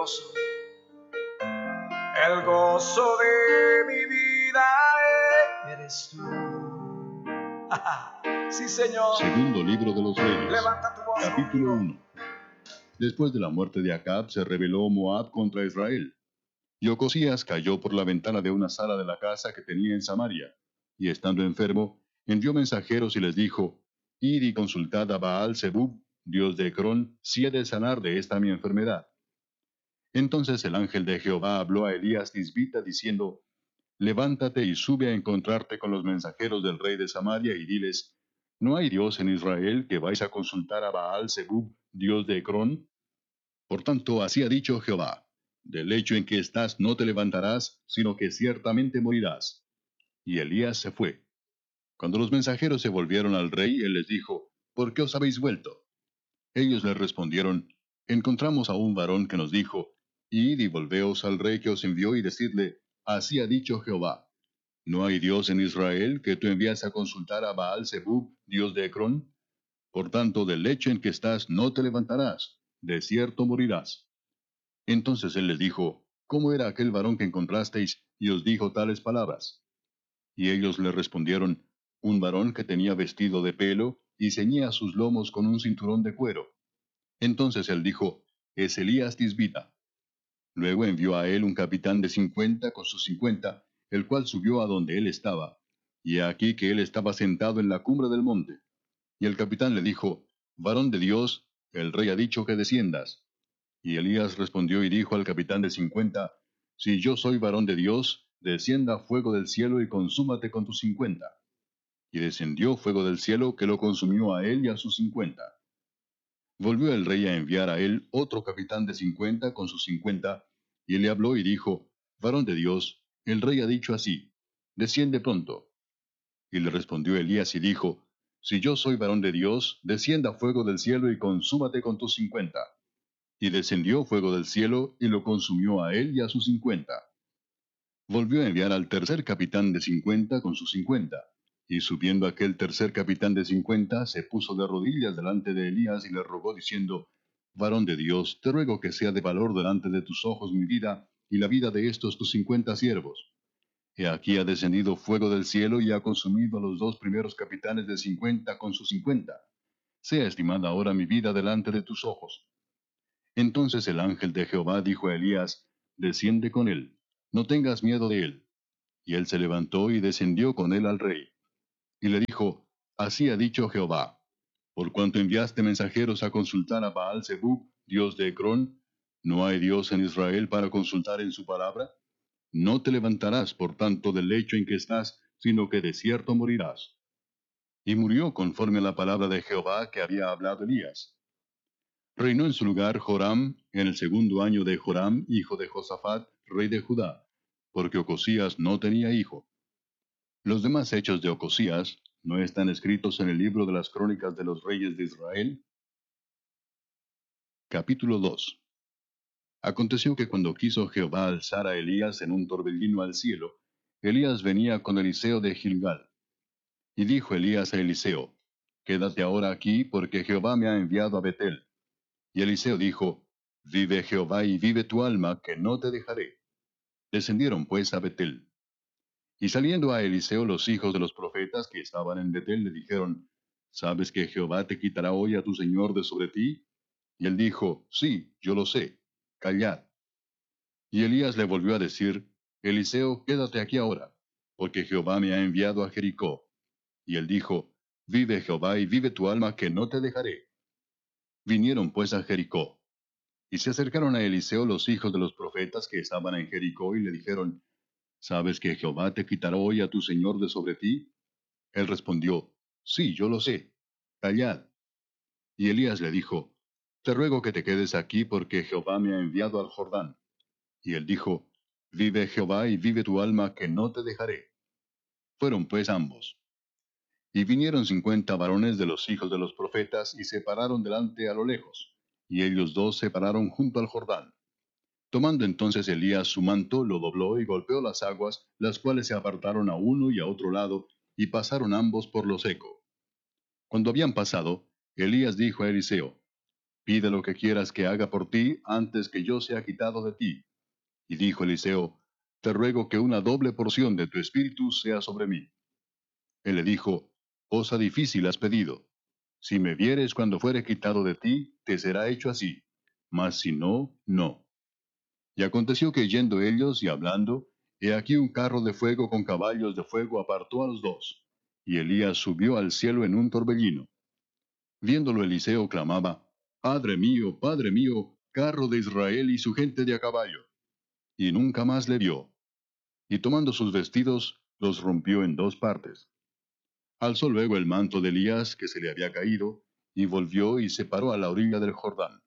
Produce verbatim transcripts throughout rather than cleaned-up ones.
gozo. El gozo de mi vida eres tú. Sí, Señor. Segundo libro de los Reyes, Levanta tu voz capítulo conmigo. uno. Después de la muerte de Acab, se rebeló Moab contra Israel. Y Ocosías cayó por la ventana de una sala de la casa que tenía en Samaria, y estando enfermo, envió mensajeros y les dijo, Id y consultad a Baal-Zebub, dios de Ecrón, si he de sanar de esta mi enfermedad. Entonces el ángel de Jehová habló a Elías Tisbita, diciendo, Levántate y sube a encontrarte con los mensajeros del rey de Samaria, y diles, ¿no hay Dios en Israel que vais a consultar a Baal-Zebub, dios de Ecrón? Por tanto, así ha dicho Jehová, del lecho en que estás no te levantarás, sino que ciertamente morirás. Y Elías se fue. Cuando los mensajeros se volvieron al rey, él les dijo, ¿por qué os habéis vuelto? Ellos le respondieron, encontramos a un varón que nos dijo, Id y volveos al rey que os envió y decidle, así ha dicho Jehová, ¿no hay Dios en Israel que tú envías a consultar a Baal-Zebub, dios de Ecrón? Por tanto, del lecho en que estás no te levantarás, de cierto morirás. Entonces él les dijo, ¿cómo era aquel varón que encontrasteis y os dijo tales palabras? Y ellos le respondieron, un varón que tenía vestido de pelo y ceñía sus lomos con un cinturón de cuero. Entonces él dijo, es Elías Tisbita. Luego envió a él un capitán de cincuenta con sus cincuenta, el cual subió a donde él estaba. Y he aquí que él estaba sentado en la cumbre del monte. Y el capitán le dijo, varón de Dios, el rey ha dicho que desciendas. Y Elías respondió y dijo al capitán de cincuenta, si yo soy varón de Dios, descienda fuego del cielo y consúmate con tus cincuenta. Y descendió fuego del cielo que lo consumió a él y a sus cincuenta. Volvió el rey a enviar a él otro capitán de cincuenta con sus cincuenta, y le habló y dijo, varón de Dios, el rey ha dicho así, desciende pronto. Y le respondió Elías y dijo, si yo soy varón de Dios, descienda fuego del cielo y consúmate con tus cincuenta. Y descendió fuego del cielo y lo consumió a él y a sus cincuenta. Volvió a enviar al tercer capitán de cincuenta con sus cincuenta. Y subiendo aquel tercer capitán de cincuenta, se puso de rodillas delante de Elías y le rogó diciendo, varón de Dios, te ruego que sea de valor delante de tus ojos mi vida y la vida de estos tus cincuenta siervos. He aquí ha descendido fuego del cielo y ha consumido a los dos primeros capitanes de cincuenta con sus cincuenta. Sea estimada ahora mi vida delante de tus ojos. Entonces el ángel de Jehová dijo a Elías, desciende con él, no tengas miedo de él. Y él se levantó y descendió con él al rey. Y le dijo, así ha dicho Jehová, por cuanto enviaste mensajeros a consultar a Baal-Zebub, dios de Ecrón, ¿no hay Dios en Israel para consultar en su palabra? No te levantarás, por tanto, del lecho en que estás, sino que de cierto morirás. Y murió conforme a la palabra de Jehová que había hablado Elías. Reinó en su lugar Joram en el segundo año de Joram, hijo de Josafat, rey de Judá, porque Ocosías no tenía hijo. Los demás hechos de Ocosías no están escritos en el libro de las crónicas de los reyes de Israel. Capítulo dos. Aconteció que cuando quiso Jehová alzar a Elías en un torbellino al cielo, Elías venía con Eliseo de Gilgal. Y dijo Elías a Eliseo, quédate ahora aquí, porque Jehová me ha enviado a Betel. Y Eliseo dijo, vive Jehová y vive tu alma, que no te dejaré. Descendieron pues a Betel. Y saliendo a Eliseo los hijos de los profetas que estaban en Betel le dijeron, ¿sabes que Jehová te quitará hoy a tu señor de sobre ti? Y él dijo, sí, yo lo sé, callad. Y Elías le volvió a decir, Eliseo, quédate aquí ahora, porque Jehová me ha enviado a Jericó. Y él dijo, vive Jehová y vive tu alma, que no te dejaré. Vinieron pues a Jericó. Y se acercaron a Eliseo los hijos de los profetas que estaban en Jericó y le dijeron, ¿sabes que Jehová te quitará hoy a tu señor de sobre ti? Él respondió, sí, yo lo sé, callad. Y Elías le dijo, te ruego que te quedes aquí porque Jehová me ha enviado al Jordán. Y él dijo, vive Jehová y vive tu alma, que no te dejaré. Fueron pues ambos. Y vinieron cincuenta varones de los hijos de los profetas y se pararon delante a lo lejos, y ellos dos se pararon junto al Jordán. Tomando entonces Elías su manto, lo dobló y golpeó las aguas, las cuales se apartaron a uno y a otro lado, y pasaron ambos por lo seco. Cuando habían pasado, Elías dijo a Eliseo, Pide lo que quieras que haga por ti antes que yo sea quitado de ti. Y dijo Eliseo, te ruego que una doble porción de tu espíritu sea sobre mí. Él le dijo, cosa difícil has pedido. Si me vieres cuando fuere quitado de ti, te será hecho así. Mas si no, no. Y aconteció que yendo ellos y hablando, he aquí un carro de fuego con caballos de fuego apartó a los dos. Y Elías subió al cielo en un torbellino. Viéndolo Eliseo clamaba, Padre mío, Padre mío, carro de Israel y su gente de a caballo. Y nunca más le vio. Y tomando sus vestidos, los rompió en dos partes. Alzó luego el manto de Elías que se le había caído, y volvió y se paró a la orilla del Jordán.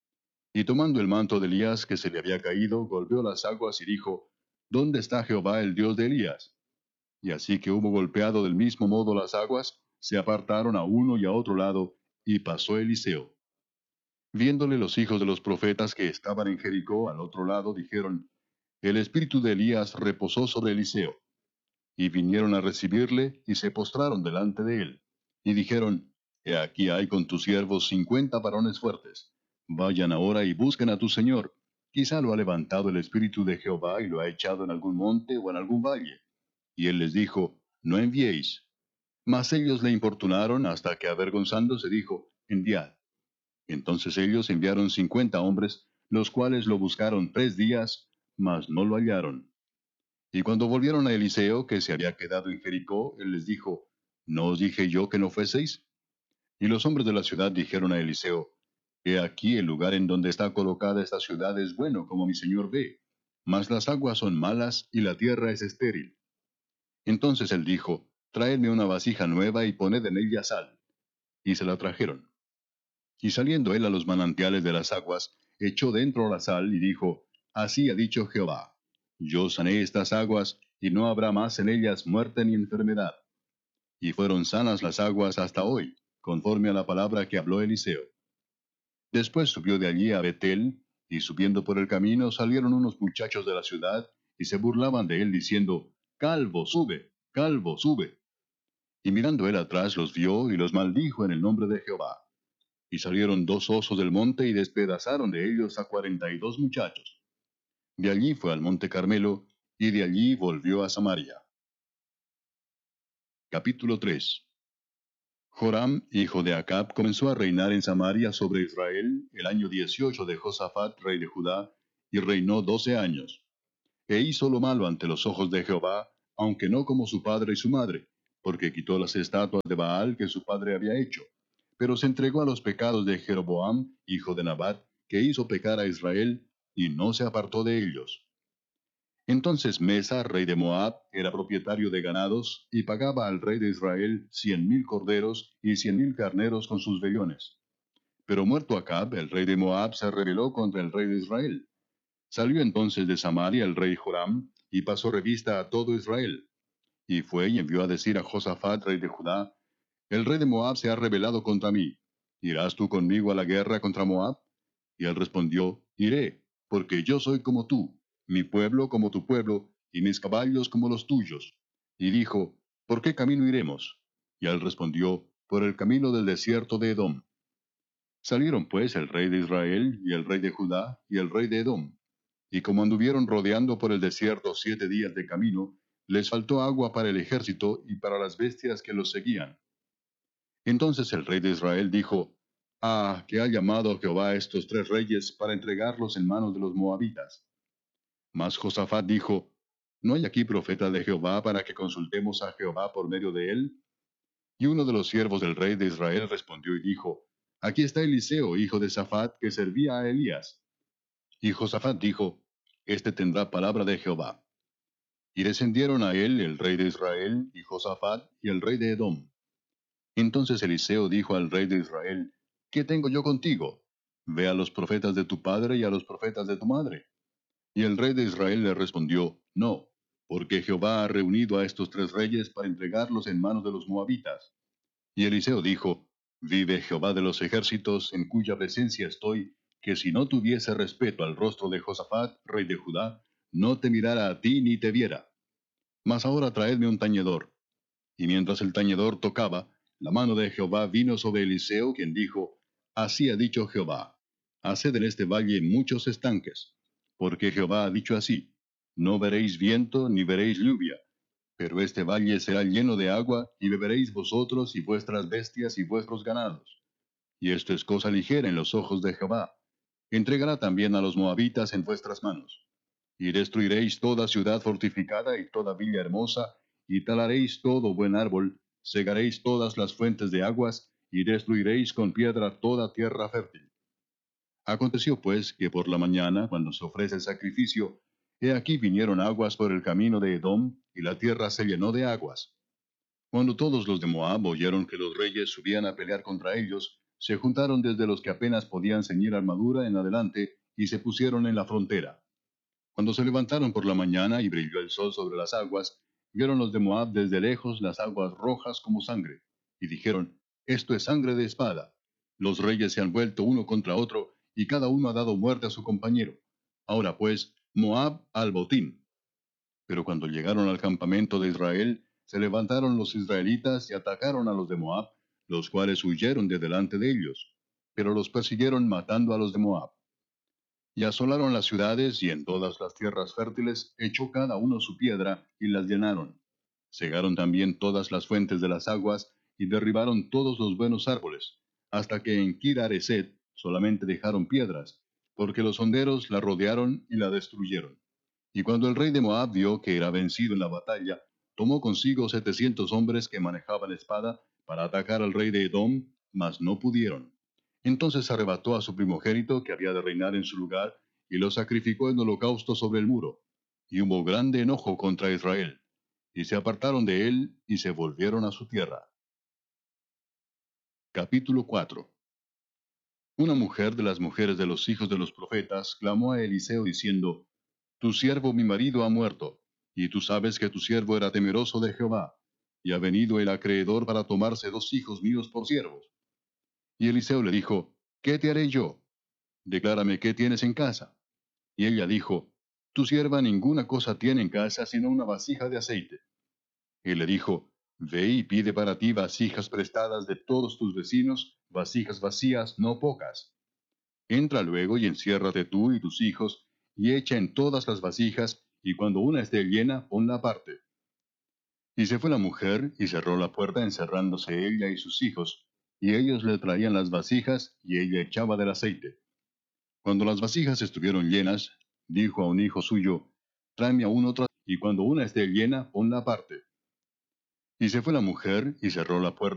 Y tomando el manto de Elías que se le había caído, golpeó las aguas y dijo, ¿Dónde está Jehová el Dios de Elías? Y así que hubo golpeado del mismo modo las aguas, se apartaron a uno y a otro lado, y pasó Eliseo. Viéndole los hijos de los profetas que estaban en Jericó al otro lado, dijeron, El espíritu de Elías reposó sobre Eliseo. Y vinieron a recibirle, y se postraron delante de él. Y dijeron, He aquí hay con tus siervos cincuenta varones fuertes. Vayan ahora y busquen a tu señor. Quizá lo ha levantado el espíritu de Jehová y lo ha echado en algún monte o en algún valle. Y él les dijo, No enviéis. Mas ellos le importunaron hasta que avergonzándose dijo, Enviad. Entonces ellos enviaron cincuenta hombres, los cuales lo buscaron tres días, mas no lo hallaron. Y cuando volvieron a Eliseo, que se había quedado en Jericó, él les dijo, ¿No os dije yo que no fueseis? Y los hombres de la ciudad dijeron a Eliseo, He aquí el lugar en donde está colocada esta ciudad es bueno, como mi señor ve, mas las aguas son malas y la tierra es estéril. Entonces él dijo, Traedme una vasija nueva y poned en ella sal. Y se la trajeron. Y saliendo él a los manantiales de las aguas, echó dentro la sal y dijo, Así ha dicho Jehová, yo sané estas aguas, y no habrá más en ellas muerte ni enfermedad. Y fueron sanas las aguas hasta hoy, conforme a la palabra que habló Eliseo. Después subió de allí a Betel, y subiendo por el camino salieron unos muchachos de la ciudad, y se burlaban de él diciendo, Calvo, sube, calvo, sube. Y mirando él atrás los vio, y los maldijo en el nombre de Jehová. Y salieron dos osos del monte y despedazaron de ellos a cuarenta y dos muchachos. De allí fue al monte Carmelo, y de allí volvió a Samaria. Capítulo tres. Joram, hijo de Acab, comenzó a reinar en Samaria sobre Israel el año dieciocho de Josafat, rey de Judá, y reinó doce años. E hizo lo malo ante los ojos de Jehová, aunque no como su padre y su madre, porque quitó las estatuas de Baal que su padre había hecho, pero se entregó a los pecados de Jeroboam, hijo de Nabat, que hizo pecar a Israel, y no se apartó de ellos. Entonces Mesa, rey de Moab, era propietario de ganados, y pagaba al rey de Israel cien mil corderos y cien mil carneros con sus vellones. Pero muerto Acab, el rey de Moab, se rebeló contra el rey de Israel. Salió entonces de Samaria el rey Joram, y pasó revista a todo Israel. Y fue y envió a decir a Josafat, rey de Judá, El rey de Moab se ha rebelado contra mí. ¿Irás tú conmigo a la guerra contra Moab? Y él respondió, Iré, porque yo soy como tú, mi pueblo como tu pueblo, y mis caballos como los tuyos. Y dijo, ¿por qué camino iremos? Y él respondió, por el camino del desierto de Edom. Salieron pues el rey de Israel, y el rey de Judá, y el rey de Edom. Y como anduvieron rodeando por el desierto siete días de camino, les faltó agua para el ejército y para las bestias que los seguían. Entonces el rey de Israel dijo, Ah, que ha llamado Jehová a estos tres reyes para entregarlos en manos de los moabitas. Mas Josafat dijo, ¿No hay aquí profeta de Jehová para que consultemos a Jehová por medio de él? Y uno de los siervos del rey de Israel respondió y dijo, Aquí está Eliseo, hijo de Safat, que servía a Elías. Y Josafat dijo, Este tendrá palabra de Jehová. Y descendieron a él el rey de Israel, y Josafat, y el rey de Edom. Entonces Eliseo dijo al rey de Israel, ¿Qué tengo yo contigo? Ve a los profetas de tu padre y a los profetas de tu madre. Y el rey de Israel le respondió, No, porque Jehová ha reunido a estos tres reyes para entregarlos en manos de los moabitas. Y Eliseo dijo, Vive Jehová de los ejércitos, en cuya presencia estoy, que si no tuviese respeto al rostro de Josafat, rey de Judá, no te mirara a ti ni te viera. Mas ahora traedme un tañedor. Y mientras el tañedor tocaba, la mano de Jehová vino sobre Eliseo, quien dijo, Así ha dicho Jehová: haced en este valle muchos estanques, porque Jehová ha dicho así: no veréis viento ni veréis lluvia, pero este valle será lleno de agua, y beberéis vosotros y vuestras bestias y vuestros ganados. Y esto es cosa ligera en los ojos de Jehová. Entregará también a los moabitas en vuestras manos. Y destruiréis toda ciudad fortificada y toda villa hermosa, y talaréis todo buen árbol, segaréis todas las fuentes de aguas, y destruiréis con piedra toda tierra fértil. Aconteció pues que por la mañana, cuando se ofrece el sacrificio, he aquí vinieron aguas por el camino de Edom, y la tierra se llenó de aguas. Cuando todos los de Moab oyeron que los reyes subían a pelear contra ellos, se juntaron desde los que apenas podían ceñir armadura en adelante, y se pusieron en la frontera. Cuando se levantaron por la mañana y brilló el sol sobre las aguas, vieron los de Moab desde lejos las aguas rojas como sangre, y dijeron: esto es sangre de espada. Los reyes se han vuelto uno contra otro, y cada uno ha dado muerte a su compañero. Ahora pues, Moab al botín. Pero cuando llegaron al campamento de Israel, se levantaron los israelitas y atacaron a los de Moab, los cuales huyeron de delante de ellos, pero los persiguieron matando a los de Moab. Y asolaron las ciudades, y en todas las tierras fértiles echó cada uno su piedra, y las llenaron. Cegaron también todas las fuentes de las aguas, y derribaron todos los buenos árboles, hasta que en Kir Hareset solamente dejaron piedras, porque los honderos la rodearon y la destruyeron. Y cuando el rey de Moab vio que era vencido en la batalla, tomó consigo setecientos hombres que manejaban espada para atacar al rey de Edom, mas no pudieron. Entonces arrebató a su primogénito que había de reinar en su lugar, y lo sacrificó en holocausto sobre el muro. Y hubo grande enojo contra Israel, y se apartaron de él, y se volvieron a su tierra. Capítulo cuatro. Una mujer de las mujeres de los hijos de los profetas clamó a Eliseo diciendo: tu siervo mi marido ha muerto, y tú sabes que tu siervo era temeroso de Jehová, y ha venido el acreedor para tomarse dos hijos míos por siervos. Y Eliseo le dijo: ¿qué te haré yo? Declárame qué tienes en casa. Y ella dijo: tu sierva ninguna cosa tiene en casa sino una vasija de aceite. Él le dijo: ve y pide para ti vasijas prestadas de todos tus vecinos, vasijas vacías, no pocas. Entra luego y enciérrate tú y tus hijos, y echa en todas las vasijas, y cuando una esté llena, ponla aparte. Y se fue la mujer, y cerró la puerta encerrándose ella y sus hijos, y ellos le traían las vasijas, y ella echaba del aceite. Cuando las vasijas estuvieron llenas, dijo a un hijo suyo: tráeme aún otra, y cuando una esté llena, ponla aparte. Y se fue la mujer, y cerró la puerta